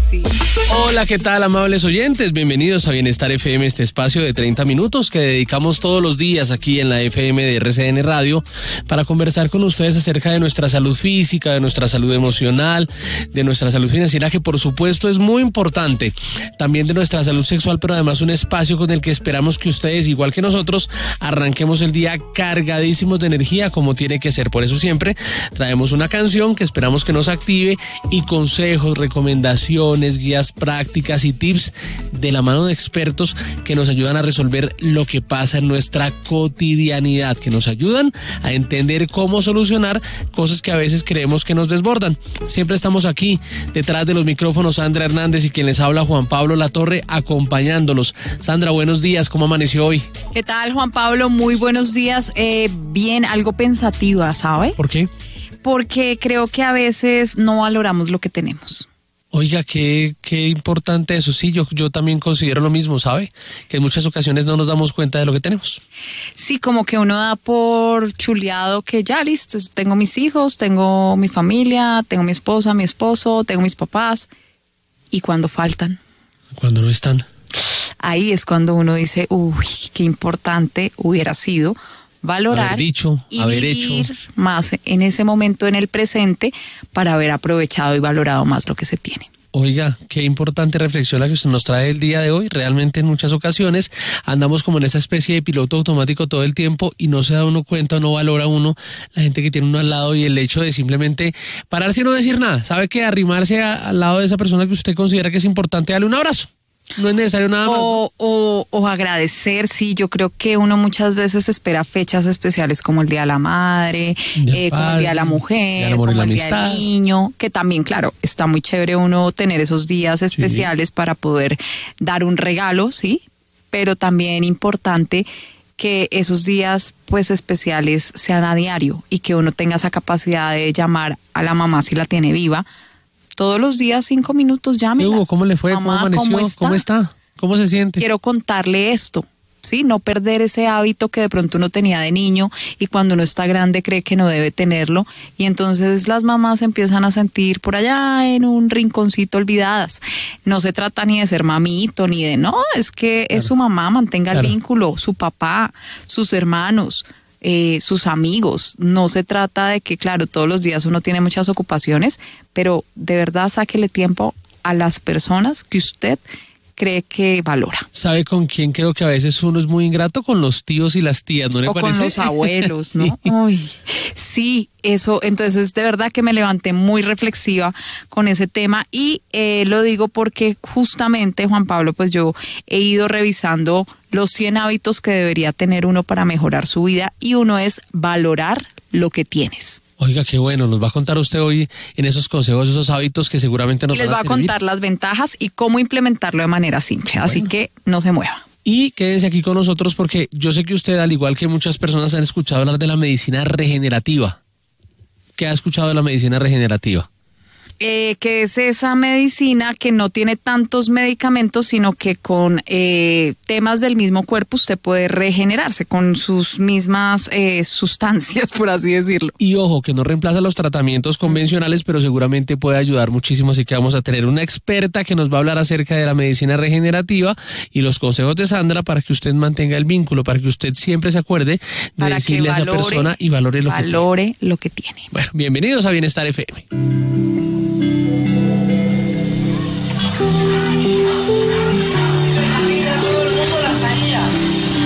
sí. Hola, ¿qué tal, amables oyentes? Bienvenidos a Bienestar FM, este espacio de 30 minutos que dedicamos todos los días aquí en la FM de RCN Radio para conversar con ustedes acerca de nuestra salud física, de nuestra salud emocional, de nuestra salud financiera, que por supuesto es muy importante, también de nuestra salud sexual, pero además un espacio con el que esperamos que ustedes, igual que nosotros, arranquemos el día cargadísimos de energía como tiene que ser. Por eso siempre traemos una canción que esperamos que nos active y consejos, recomendaciones, guías prácticas y tips de la mano de expertos que nos ayudan a resolver lo que pasa en nuestra cotidianidad, que nos ayudan a entender cómo solucionar cosas que a veces creemos que nos desbordan. Siempre estamos aquí detrás de los micrófonos, Sandra Hernández, y quien les habla, Juan Pablo Latorre, acompañándolos. Sandra, buenos días, ¿cómo amaneció hoy? ¿Qué tal, Juan Pablo? Muy buenos días. Bien, algo pensativa, ¿sabe? ¿Por qué? Porque creo que a veces no valoramos lo que tenemos. Oiga, qué importante eso. Sí, yo también considero lo mismo, ¿sabe? Que en muchas ocasiones no nos damos cuenta de lo que tenemos. Sí, como que uno da por chuleado que ya listo, tengo mis hijos, tengo mi familia, tengo mi esposa, mi esposo, tengo mis papás. ¿Y cuando faltan? Cuando no están. Ahí es cuando uno dice, uy, qué importante hubiera sido valorar haber dicho, y haber vivir hecho más en ese momento, en el presente, para haber aprovechado y valorado más lo que se tiene. Oiga, qué importante reflexión la que usted nos trae el día de hoy. Realmente en muchas ocasiones andamos como en esa especie de piloto automático todo el tiempo y no se da uno cuenta, no valora uno la gente que tiene uno al lado y el hecho de simplemente pararse y no decir nada. ¿Sabe que arrimarse al lado de esa persona que usted considera que es importante, darle un abrazo? No es necesario nada más. O agradecer, sí, yo creo que uno muchas veces espera fechas especiales como el Día de la Madre, como el Día de la Mujer, como el Día del Niño, que también, claro, está muy chévere uno tener esos días especiales para poder dar un regalo, sí, pero también importante que esos días pues especiales sean a diario y que uno tenga esa capacidad de llamar a la mamá si la tiene viva. Todos los días, 5 minutos, llámela. ¿Cómo le fue? Mamá, ¿Cómo amaneció? ¿Cómo está? ¿Cómo se siente? Quiero contarle esto, ¿sí? No perder ese hábito que de pronto uno tenía de niño y cuando uno está grande cree que no debe tenerlo. Y entonces las mamás empiezan a sentir por allá en un rinconcito olvidadas. No se trata ni de ser mamito, ni de... No, es que es su mamá, mantenga el vínculo, su papá, sus hermanos, sus amigos. No se trata de que, claro, todos los días uno tiene muchas ocupaciones, pero de verdad sáquele tiempo a las personas que usted cree que valora. ¿Sabe con quién creo que a veces uno es muy ingrato? Con los tíos y las tías, ¿no le parece? O con los abuelos, ¿no? Sí. Uy, sí, eso, entonces de verdad que me levanté muy reflexiva con ese tema y lo digo porque justamente, Juan Pablo, pues yo he ido revisando los 100 hábitos que debería tener uno para mejorar su vida y uno es valorar lo que tienes. Oiga, qué bueno, nos va a contar usted hoy en esos consejos, esos hábitos que seguramente nos van a servir. Les va a contar las ventajas y cómo implementarlo de manera simple, así que no se mueva. Y quédense aquí con nosotros porque yo sé que usted, al igual que muchas personas, han escuchado hablar de la medicina regenerativa. ¿Qué ha escuchado de la medicina regenerativa? Que es esa medicina que no tiene tantos medicamentos, sino que con temas del mismo cuerpo usted puede regenerarse con sus mismas sustancias, por así decirlo. Y ojo, que no reemplaza los tratamientos convencionales, pero seguramente puede ayudar muchísimo, así que vamos a tener una experta que nos va a hablar acerca de la medicina regenerativa y los consejos de Sandra para que usted mantenga el vínculo, para que usted siempre se acuerde de decirle a esa persona y valore lo que tiene. Lo que tiene. Bueno, bienvenidos a Bienestar FM.